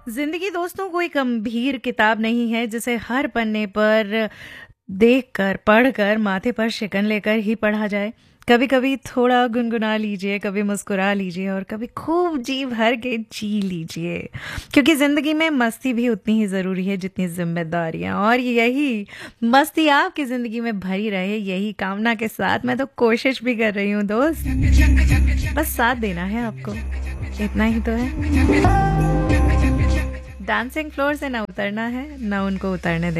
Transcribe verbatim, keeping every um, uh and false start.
जिंदगी दोस्तों कोई गंभीर किताब नहीं है जिसे हर पन्ने पर देखकर पढ़कर माथे पर शिकन लेकर ही पढ़ा जाए। कभी कभी थोड़ा गुनगुना लीजिए, कभी मुस्कुरा लीजिए और कभी खूब जी भर के जी लीजिए, क्योंकि जिंदगी में मस्ती भी उतनी ही जरूरी है जितनी जिम्मेदारियां। और यही मस्ती आपकी जिंदगी में भरी रहे, यही कामना के साथ मैं तो कोशिश भी कर रही हूँ दोस्त। बस साथ देना है आपको, इतना ही तो है। डांसिंग फ्लोर से ना उतरना है, ना उनको उतरने